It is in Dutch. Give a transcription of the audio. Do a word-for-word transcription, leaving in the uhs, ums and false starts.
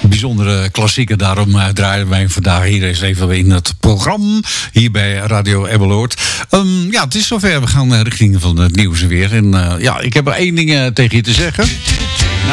bijzondere klassieker. Daarom uh, draaien wij vandaag hier eens even in het programma. Hier bij Radio Emmeloord. Um, ja, het is zover. We gaan uh, richting van het nieuws weer. En uh, ja, ik heb er één ding uh, tegen je te zeggen.